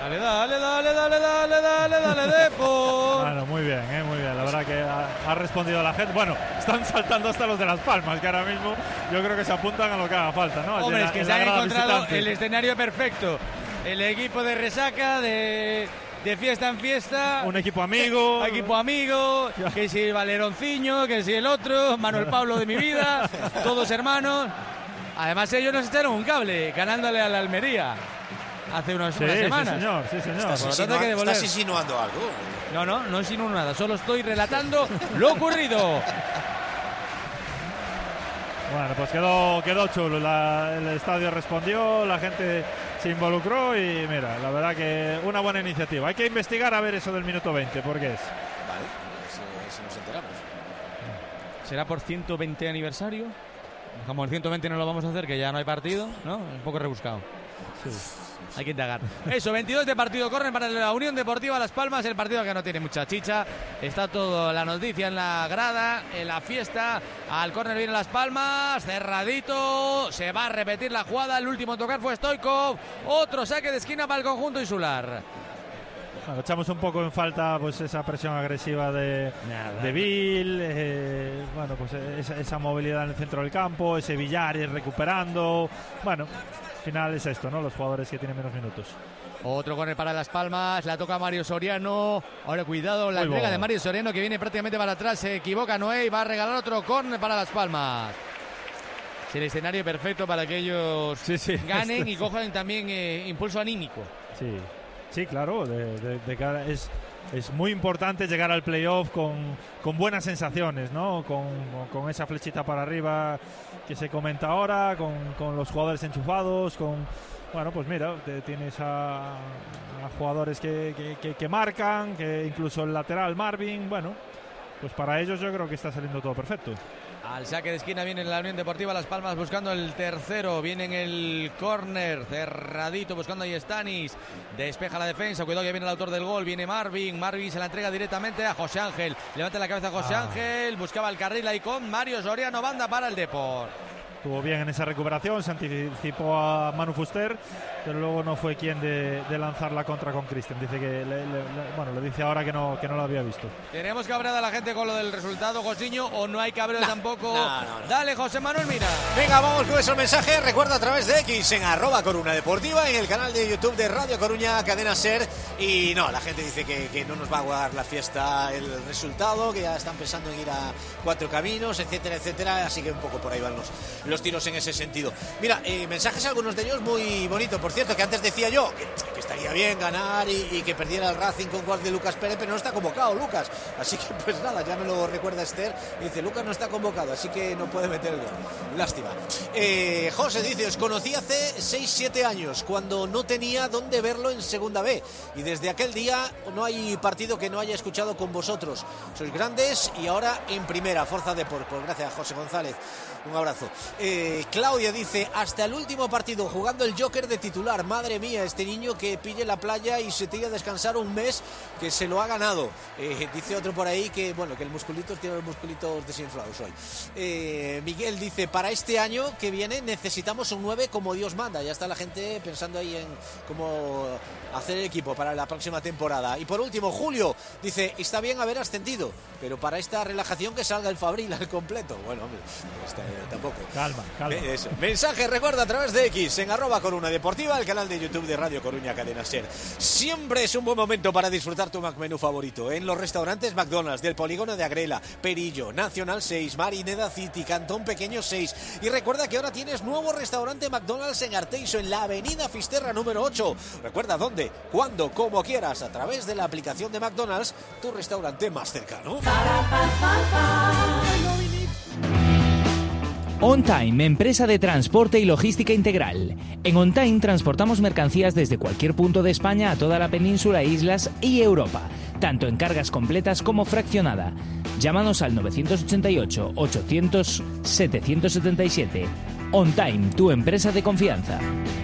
Dale, Depor. Bueno, muy bien, muy bien. La verdad que ha respondido la gente. Bueno, están saltando hasta los de Las Palmas, que ahora mismo yo creo que se apuntan a lo que haga falta, ¿no? Hombre, es que se han encontrado el escenario perfecto. El equipo de resaca, de fiesta en fiesta. Un equipo amigo. Que si Valeronciño, que si el otro, Manuel Pablo de mi vida, todos hermanos. Además ellos nos echaron un cable, ganándole a la Almería hace unas semanas. Sí, señor. ¿Estás insinuando algo? No insinúo nada, solo estoy relatando lo ocurrido. Bueno, pues quedó chulo. El estadio respondió, la gente se involucró y mira, la verdad que una buena iniciativa. Hay que investigar a ver eso del minuto 20, ¿por qué es? Vale, si nos enteramos. ¿Será por 120 aniversario? Como el 120 no lo vamos a hacer, que ya no hay partido, ¿no? Un poco rebuscado. Sí. Hay que indagar. Eso, 22 de partido, corren para la Unión Deportiva Las Palmas, el partido que no tiene mucha chicha. Está todo la noticia en la grada, en la fiesta. Al córner viene Las Palmas, cerradito. Se va a repetir la jugada. El último en tocar fue Stoichkov. Otro saque de esquina para el conjunto insular. Bueno, echamos un poco en falta pues esa presión agresiva de Bill, bueno, pues esa movilidad en el centro del campo, ese Villares recuperando. Bueno, al final es esto, ¿no? Los jugadores que tienen menos minutos. Otro córner para Las Palmas, la toca Mario Soriano. Ahora cuidado, la entrega de Mario Soriano que viene prácticamente para atrás, se equivoca Noé y va a regalar otro córner para Las Palmas. Es el escenario perfecto para que ellos ganen y cojan también impulso anímico. Sí, claro, es muy importante llegar al playoff con buenas sensaciones, ¿no? Con esa flechita para arriba que se comenta ahora, con los jugadores enchufados, bueno, pues mira, tienes a jugadores que marcan, que incluso el lateral Marvin, bueno, pues para ellos yo creo que está saliendo todo perfecto. Al saque de esquina viene la Unión Deportiva Las Palmas buscando el tercero. Viene en el córner, cerradito, buscando ahí Stanis. Despeja la defensa, cuidado que viene el autor del gol. Viene Marvin se la entrega directamente a José Ángel. Levanta la cabeza José Ángel, buscaba el carril ahí con Mario Soriano, banda para el Depor. Estuvo bien en esa recuperación, se anticipó a Manu Fuster, pero luego no fue quien de lanzar la contra con Cristian. Dice que le dice ahora que no lo había visto. ¿Tenemos cabreada a la gente con lo del resultado, Josiño, o no hay cabreo tampoco? No. Dale, José Manuel, mira. Venga, vamos con esos mensajes. Recuerda a través de X en @Coruna Deportiva, en el canal de YouTube de Radio Coruña, Cadena Ser. Y no, la gente dice que no nos va a guardar la fiesta el resultado, que ya están pensando en ir a Cuatro Caminos, etcétera, etcétera. Así que un poco por ahí van los tiros en ese sentido. Mira, mensajes, algunos de ellos muy bonitos. Por cierto, que antes decía yo que estaría bien ganar y que perdiera el Racing con gol de Lucas Pérez, pero no está convocado Lucas. Así que pues nada, ya me lo recuerda Esther. Dice, Lucas no está convocado, así que no puede meter el gol. Lástima. José dice, os conocí hace 6-7 años, cuando no tenía dónde verlo en Segunda B. Y desde aquel día no hay partido que no haya escuchado con vosotros. Sois grandes y ahora en Primera. Forza Depor. Pues gracias, José González. Un abrazo. Claudia dice, hasta el último partido jugando el Joker de titular. Madre mía, este niño que pille la playa y se tira a descansar un mes, que se lo ha ganado. Dice otro por ahí que bueno, que el musculito tiene los musculitos desinflados hoy. Miguel dice, para este año que viene necesitamos un 9 como Dios manda. Ya está la gente pensando ahí en cómo hacer el equipo para la próxima temporada. Y por último, Julio dice, está bien haber ascendido, pero para esta relajación que salga el Fabril al completo. Bueno, hombre, tampoco. Calma. Eso. Mensaje, recuerda a través de X en @Coruna Deportiva, el canal de YouTube de Radio Coruña Cadena Ser. Siempre es un buen momento para disfrutar tu menú favorito en los restaurantes McDonald's del Polígono de Agrela, Perillo, Nacional 6, Marineda City, Cantón Pequeño 6. Y recuerda que ahora tienes nuevo restaurante McDonald's en Arteixo, en la avenida Fisterra número 8. Recuerda dónde, cuándo, como quieras, a través de la aplicación de McDonald's, tu restaurante más cercano. On Time, empresa de transporte y logística integral. En On Time transportamos mercancías desde cualquier punto de España a toda la península, islas y Europa, tanto en cargas completas como fraccionada. Llámanos al 988 800 777. On Time, tu empresa de confianza.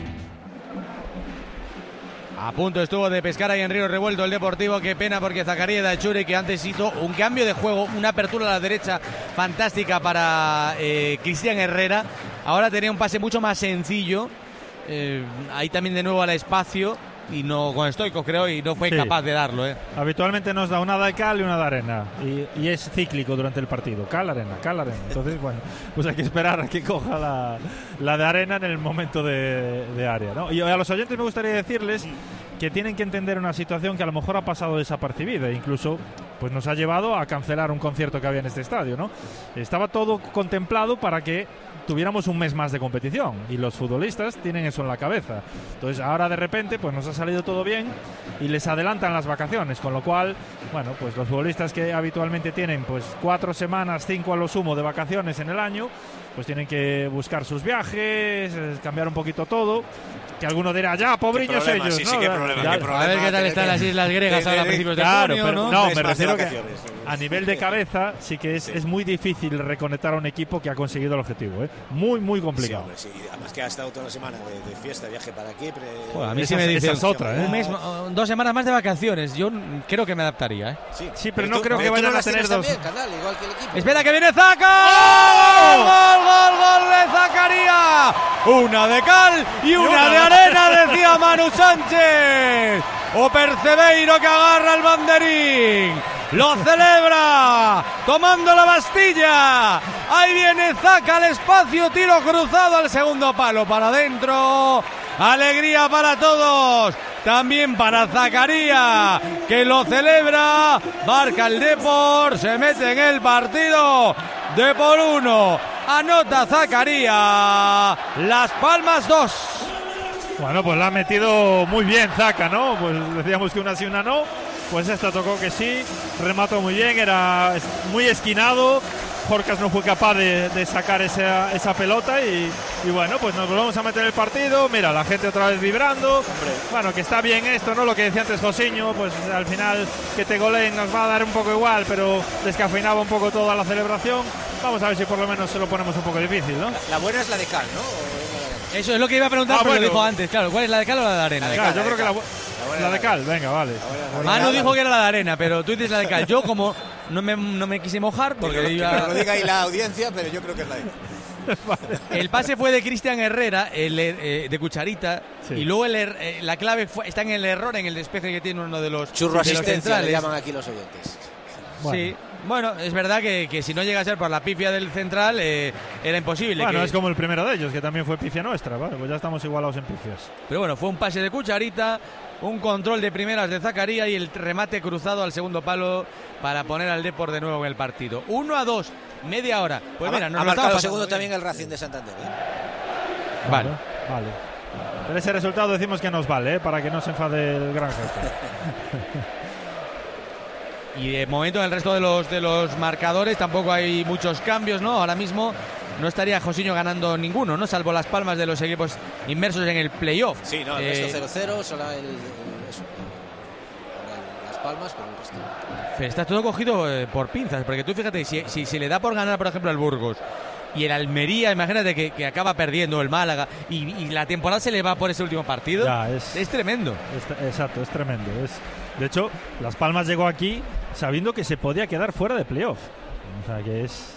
A punto estuvo de pescar ahí en Río Revuelto el Deportivo. Qué pena porque Zacarías Dachuri, que antes hizo un cambio de juego, una apertura a la derecha fantástica para Cristian Herrera. Ahora tenía un pase mucho más sencillo. Ahí también de nuevo al espacio. y no con Stoichkov, creo, y no fue capaz de darlo. Habitualmente nos da una de cal y una de arena, y es cíclico durante el partido, cal, arena. Entonces, bueno, pues hay que esperar a que coja la de arena en el momento de área, ¿no? Y a los oyentes me gustaría decirles que tienen que entender una situación que a lo mejor ha pasado desapercibida, incluso pues nos ha llevado a cancelar un concierto que había en este estadio, ¿no? Estaba todo contemplado para que tuviéramos un mes más de competición, y los futbolistas tienen eso en la cabeza. Entonces ahora de repente pues nos ha salido todo bien y les adelantan las vacaciones, con lo cual, bueno, pues los futbolistas que habitualmente tienen pues 4 semanas, 5 a lo sumo de vacaciones en el año, pues tienen que buscar sus viajes, cambiar un poquito todo. Que alguno dirá, ya, pobriños ellos, sí, ¿no? Sí, qué problema. A ver qué tal están las islas griegas ahora a principios de junio, pero, ¿no? No, me refiero que a nivel de cabeza sí que es muy difícil reconectar a un equipo que ha conseguido el objetivo, ¿eh? Muy, muy complicado. Sí, hombre, sí. Además que ha estado toda la semana de fiesta, viaje para aquí. A mí sí me dice otra, ¿eh? Un mes, 2 semanas más de vacaciones. Yo creo que me adaptaría, ¿eh? Sí, pero no creo que vayan a tener 2. Canal, igual que el equipo. Espera que viene Zaka. ¡Gol de Zakaria! Una de cal y una de arena, decía Manu Sánchez. O Percebeiro, que agarra el banderín. Lo celebra, tomando la Bastilla. Ahí viene Zaka al espacio, tiro cruzado al segundo palo, para adentro. Alegría para todos, también para Zakaria, que lo celebra. Marca el Depor, se mete en el partido. Depor 1, anota Zakaria. Las Palmas 2. Bueno, pues la ha metido muy bien Zaka, ¿no? Pues decíamos que una sí, una no. Pues esta tocó que sí, remató muy bien, era muy esquinado. Jorcas no fue capaz de sacar esa pelota y bueno, pues nos volvemos a meter en el partido. Mira, la gente otra vez vibrando. Hombre. Bueno, que está bien esto, ¿no? Lo que decía antes Josiño, pues al final que te goleen nos va a dar un poco igual, pero descafeinaba un poco toda la celebración. Vamos a ver si por lo menos se lo ponemos un poco difícil, ¿no? La buena es la de cal, ¿no? Eso es lo que iba a preguntar, pero lo dijo antes, claro. ¿Cuál es la de cal o la de arena? Claro, yo creo que la de cal, venga, vale. Manu dijo que era la de arena, pero tú dices la de cal. Yo como no me quise mojar porque que lo diga ahí la audiencia, pero yo creo que es la de cal. El pase fue de Cristian Herrera, de Cucharita, sí. Y luego la clave está en el error, en el despeje que tiene uno de los churro asistencia, le llaman aquí los oyentes. Bueno. Sí. Bueno, es verdad que si no llega a ser por la pifia del central, era imposible. Bueno, es como el primero de ellos, que también fue pifia nuestra. Vale, pues ya estamos igualados en pifias. Pero bueno, fue un pase de Cucharita, un control de primeras de Zakaria y el remate cruzado al segundo palo para poner al Depor de nuevo en el partido. 1-2, media hora. Pues mira, nos ha marcado el segundo bien. También el Racing de Santander, ¿eh? Vale. Pero ese resultado decimos que nos vale, para que no se enfade el gran jefe. Y de momento en el resto de los marcadores tampoco hay muchos cambios, ¿no? Ahora mismo no estaría Josiño ganando ninguno, ¿no? Salvo las palmas de los equipos inmersos en el playoff. Sí, no, el resto 0-0, solo las palmas, pero el resto. Pero está todo cogido por pinzas, porque tú fíjate, si le da por ganar, por ejemplo, al Burgos y el Almería, imagínate que acaba perdiendo el Málaga y la temporada se le va por ese último partido, ya, es tremendo. Exacto, es tremendo. De hecho, Las Palmas llegó aquí sabiendo que se podía quedar fuera de playoff. O sea, que es...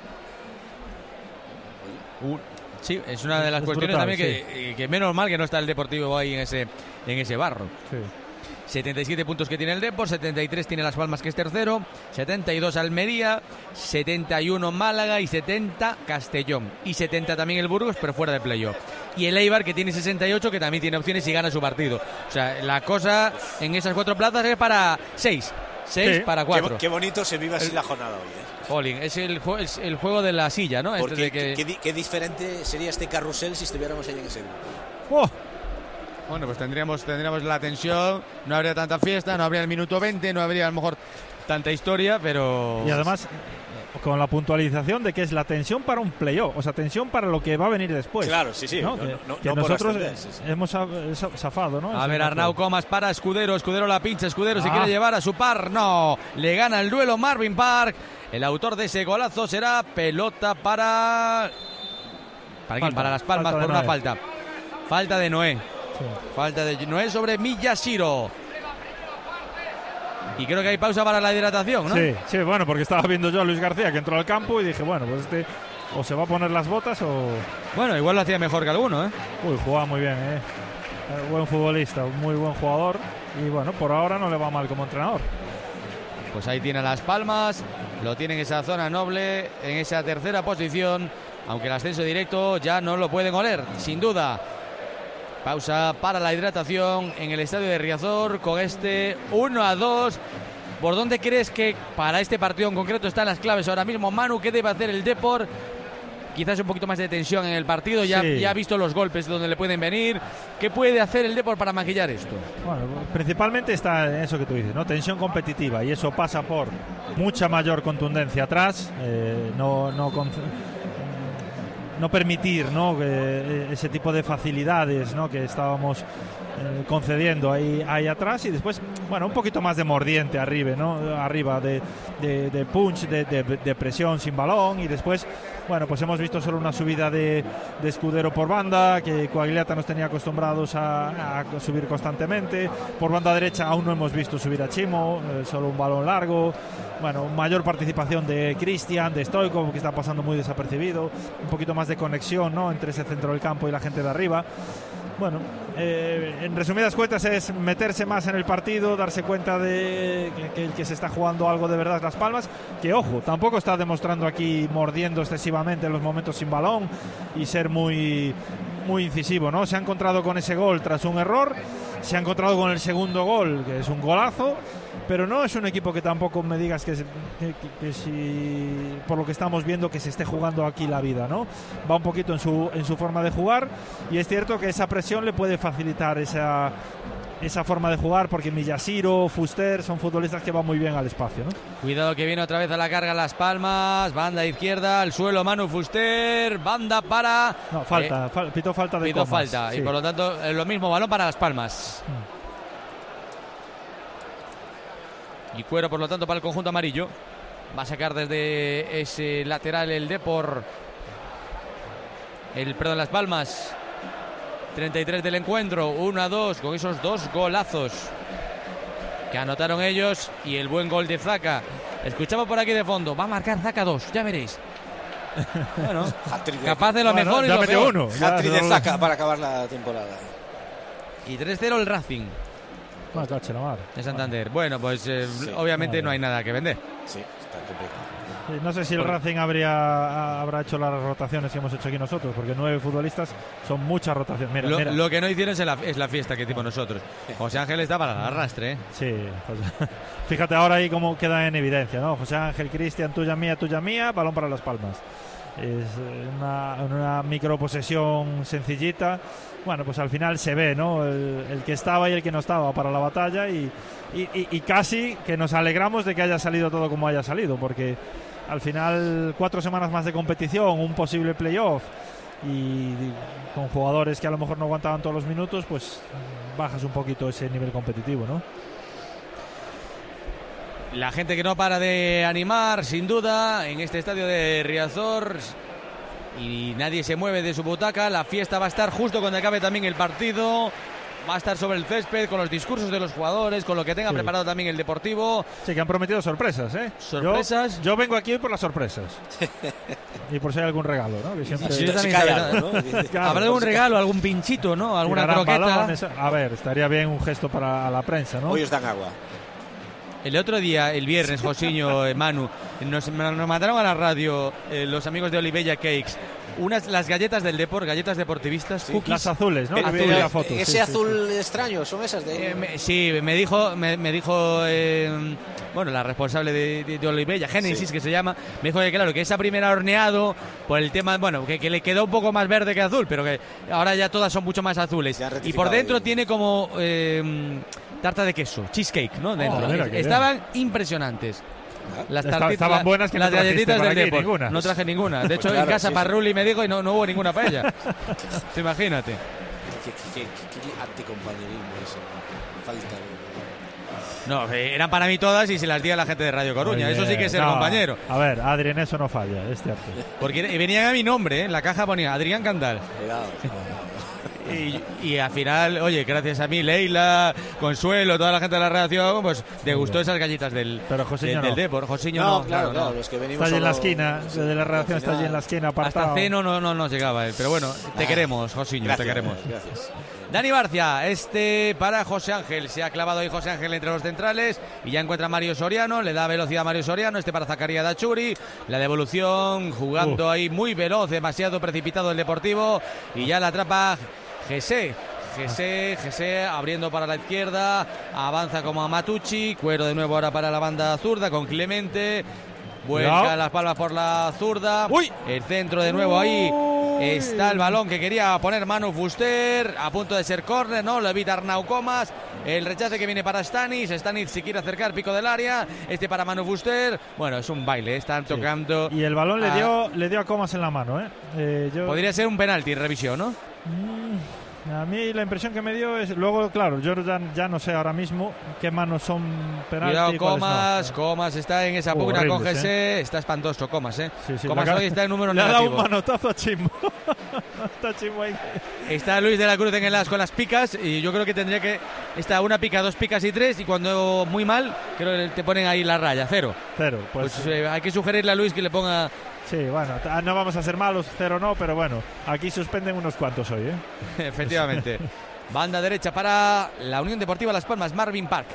Sí, es una de las cuestiones brutal, también que menos mal que no está el Deportivo ahí en ese barro. Sí. 77 puntos que tiene el Depor, 73 tiene Las Palmas, que es tercero, 72 Almería, 71 Málaga y 70 Castellón. Y 70 también el Burgos, pero fuera de playoff. Y el Eibar, que tiene 68, que también tiene opciones y gana su partido. O sea, la cosa en esas 4 plazas es para 6 sí. Para 4. Qué bonito se vive así la jornada hoy, ¿eh? Jolín, es el juego de la silla, ¿no? Porque qué diferente sería este carrusel si estuviéramos ahí en ese grupo. ¡Oh! Bueno, pues tendríamos la tensión, no habría tanta fiesta, no habría el minuto 20, no habría a lo mejor tanta historia, pero... Y además, con la puntualización de que es la tensión para un playoff, o sea, tensión para lo que va a venir después. Claro, sí. ¿no? Que nosotros hemos zafado, ¿no? A ver, Arnau Comas para Escudero la pincha, Escudero se quiere llevar a su par, no, le gana el duelo Marvin Park, el autor de ese golazo será pelota para... ¿Para quién? Para Las Palmas, por una falta de Noé. Sí. Falta de Noé sobre Miyashiro. Y creo que hay pausa para la hidratación, ¿no? Sí, bueno, porque estaba viendo yo a Luis García que entró al campo y dije, bueno, pues o se va a poner las botas o... Bueno, igual lo hacía mejor que alguno, ¿eh? Uy, jugaba muy bien, buen futbolista, un muy buen jugador y bueno, por ahora no le va mal como entrenador. Pues ahí tiene Las Palmas, lo tiene en esa zona noble, en esa tercera posición, aunque el ascenso directo ya no lo pueden oler, sin duda. Pausa para la hidratación en el estadio de Riazor con este 1-2. ¿Por dónde crees que para este partido en concreto están las claves ahora mismo, Manu? ¿Qué debe hacer el Depor? Quizás un poquito más de tensión en el partido, ya ha visto los golpes de donde le pueden venir. ¿Qué puede hacer el Depor para maquillar esto? Bueno, principalmente está en eso que tú dices, ¿no? Tensión competitiva, y eso pasa por mucha mayor contundencia atrás, no permitir, ¿no?, que ese tipo de facilidades, ¿no?, que estábamos concediendo ahí atrás, y después, bueno, un poquito más de mordiente arriba, ¿no?, arriba de punch, de presión sin balón, y después, bueno, pues hemos visto solo una subida de Escudero por banda, que Coagliata nos tenía acostumbrados a subir constantemente. Por banda derecha aún no hemos visto subir a Chimo, solo un balón largo. Bueno, mayor participación de Cristian, de Stoichkov, que está pasando muy desapercibido. Un poquito más de conexión, ¿no?, entre ese centro del campo y la gente de arriba. Bueno, en resumidas cuentas es meterse más en el partido, darse cuenta de que se está jugando algo de verdad Las Palmas, que ojo, tampoco está demostrando aquí mordiendo excesivamente en los momentos sin balón y ser muy incisivo, ¿no? Se ha encontrado con ese gol tras un error, se ha encontrado con el segundo gol, que es un golazo, pero no es un equipo que tampoco me digas que si, por lo que estamos viendo, que se esté jugando aquí la vida, ¿no? Va un poquito en su forma de jugar, y es cierto que esa presión le puede facilitar esa forma de jugar, porque Millasiro, Fuster son futbolistas que van muy bien al espacio, ¿no? Cuidado que viene otra vez a la carga Las Palmas, banda izquierda, al suelo Manu Fuster, banda para... No, pitó falta de Comas. Falta, sí. Y por lo tanto lo mismo, balón para Las Palmas. Y cuero, por lo tanto, para el conjunto amarillo. Va a sacar desde ese lateral el Depor. Las Palmas. 33 del encuentro, 1-2 con esos dos golazos que anotaron ellos y el buen gol de Zaka. Escuchamos por aquí de fondo, va a marcar Zaka 2, ya veréis. Bueno, capaz de lo mejor y lo peor. Hat-trick de Zaka para acabar la temporada. Y 3-0 el Racing de Santander. Bueno, pues obviamente no hay nada que vender. Sí, está complicado. No sé si el Racing habrá hecho las rotaciones que hemos hecho aquí nosotros, porque 9 futbolistas son muchas rotaciones. Mira. Lo que no hicieron es la fiesta que hicimos nosotros. José Ángel está para el arrastre, ¿eh? Sí, pues, fíjate ahora ahí cómo queda en evidencia, ¿no? José Ángel, Cristian, tuya mía, balón para Las Palmas. Es una microposesión sencillita. Bueno, pues al final se ve, ¿no?, el que estaba y el que no estaba para la batalla, y casi que nos alegramos de que haya salido todo como haya salido, porque al final 4 semanas más de competición, un posible playoff, y con jugadores que a lo mejor no aguantaban todos los minutos, pues bajas un poquito ese nivel competitivo, ¿no? La gente que no para de animar, sin duda, en este estadio de Riazor, y nadie se mueve de su butaca. La fiesta va a estar justo cuando acabe también el partido. Va a estar sobre el césped con los discursos de los jugadores, con lo que tenga preparado también el Deportivo. Sí, que han prometido sorpresas, ¿eh? Sorpresas. Yo vengo aquí por las sorpresas. Y por si hay algún regalo, ¿no? Que siempre... Habrá algún regalo, algún pinchito, ¿no? Alguna croqueta. Balones. A ver, estaría bien un gesto para la prensa, ¿no? Hoy os dan agua. El otro día, el viernes, Josiño, Manu, nos mandaron a la radio los amigos de Olivella Cakes las galletas del Depor, galletas deportivistas, sí, cookies. Las azules, ¿no? Ese azul extraño, ¿son esas de...? Me dijo bueno, la responsable de Olivella, Génesis, que se llama, me dijo que claro, que esa primera horneado, por el tema, bueno, que le quedó un poco más verde que azul, pero que ahora ya todas son mucho más azules. Y por dentro tiene como tarta de queso, cheesecake, ¿no? Dentro. Estaban impresionantes. Estaban buenas, que las galletitas del Depor. Ninguna. No traje ninguna. De hecho, en casa Parrulli me dijo y no hubo ninguna paella. Imagínate. ¿Qué anticompañerismo eso? Falta de... No, eran para mí todas y se las di a la gente de Radio Coruña. Eso sí que es ser compañero. A ver, Adri, en eso no falla, es cierto. Porque venían a mi nombre, ¿eh? En la caja ponía Adrián Candal. Y al final, oye, gracias a mí, Leila, Consuelo, toda la gente de la redacción, pues degustó esas galletas del Depor. Josiño no, claro, los que venimos está allí en la esquina, de la redacción está allí en la esquina apartado. Hasta Ceno no nos llegaba él, pero bueno, te queremos, Josiño, te queremos. Gracias. Dani Barcia, para José Ángel, se ha clavado ahí José Ángel entre los centrales y ya encuentra a Mario Soriano, le da velocidad a Mario Soriano, para Zacarías Dachuri, la devolución jugando ahí muy veloz, demasiado precipitado el Deportivo y ya la atrapa Gese abriendo para la izquierda, avanza como a Matucci, Cuero de nuevo ahora para la banda zurda con Clemente, vuelca las palmas por la zurda, el centro de nuevo ahí, está el balón que quería poner Manu Fuster, a punto de ser córner, no, lo evita Arnau Comas, el rechace que viene para Stanic si quiere acercar pico del área, para Manu Fuster, bueno, es un baile, están tocando. Y el balón le dio a Comas en la mano, Podría ser un penalti en revisión, ¿no? A mí la impresión que me dio es, luego claro, yo ya no sé ahora mismo qué manos son penalti. Cuidado, Comas está en esa pugna con Gese, está espantoso Comas, Sí, Comas hoy está en número le negativo. Le ha dado un manotazo a Chimbo. Está Chimbo ahí. Está Luis de la Cruz con las picas y yo creo que tendría que estar una pica, 2 picas y 3 y cuando muy mal creo que te ponen ahí la raya, 0. Pues hay que sugerirle a Luis que le ponga. Sí, bueno, no vamos a ser malos, 0 no, pero bueno, aquí suspenden unos cuantos hoy, Efectivamente. Banda derecha para la Unión Deportiva Las Palmas, Marvin Park.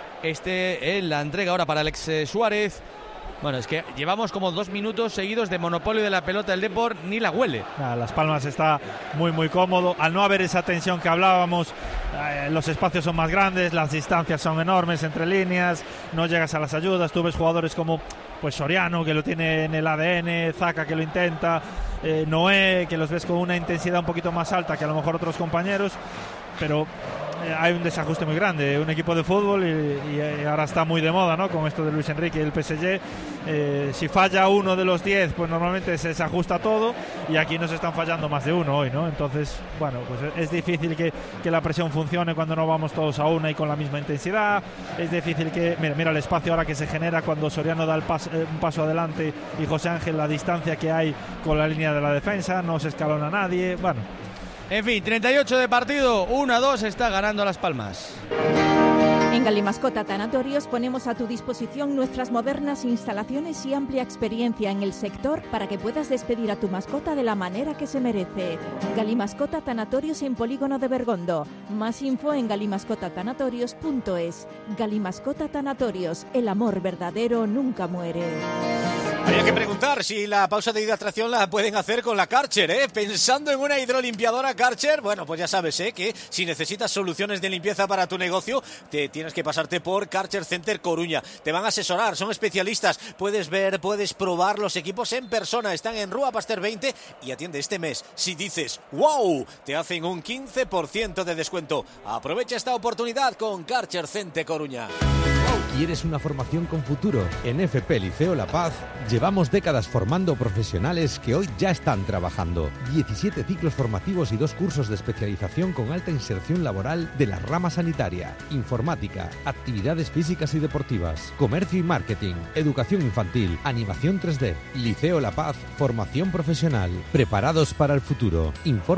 En la entrega ahora para Alex Suárez. Bueno, es que llevamos como 2 minutos seguidos de monopolio de la pelota del Depor, ni la huele. Las Palmas está muy cómodo. Al no haber esa tensión que hablábamos, los espacios son más grandes, las distancias son enormes entre líneas, no llegas a las ayudas. Tú ves jugadores como Soriano, que lo tiene en el ADN, Zaca, que lo intenta, Noé, que los ves con una intensidad un poquito más alta que a lo mejor otros compañeros, pero hay un desajuste muy grande, un equipo de fútbol y ahora está muy de moda, ¿no? Con esto de Luis Enrique y el PSG, si falla uno de los 10, pues normalmente se desajusta todo y aquí nos están fallando más de uno hoy, ¿no? Entonces, bueno, pues es difícil que la presión funcione cuando no vamos todos a una y con la misma intensidad, es difícil que, mira el espacio ahora que se genera cuando Soriano da un paso adelante y José Ángel, la distancia que hay con la línea de la defensa, no se escalona nadie, bueno. En fin, 38 de partido, 1-2 está ganando Las Palmas. En Galimascota Tanatorios ponemos a tu disposición nuestras modernas instalaciones y amplia experiencia en el sector para que puedas despedir a tu mascota de la manera que se merece. Galimascota Tanatorios en Polígono de Bergondo. Más info en galimascotatanatorios.es. Galimascota Tanatorios, el amor verdadero nunca muere. Había que preguntar si la pausa de hidratación la pueden hacer con la Karcher, Pensando en una hidrolimpiadora Karcher, bueno, pues ya sabes, que si necesitas soluciones de limpieza para tu negocio, tienes que pasarte por Karcher Center Coruña. Te van a asesorar, son especialistas. Puedes ver, puedes probar los equipos en persona. Están en Rúa Pasteur 20 y atiende este mes. Si dices ¡wow!, te hacen un 15% de descuento. Aprovecha esta oportunidad con Karcher Center Coruña. ¿Quieres una formación con futuro? En FP Liceo La Paz llevamos décadas formando profesionales que hoy ya están trabajando. 17 ciclos formativos y 2 cursos de especialización con alta inserción laboral de la rama sanitaria, informática, actividades físicas y deportivas, comercio y marketing, educación infantil, animación 3D. Liceo La Paz, formación profesional, preparados para el futuro.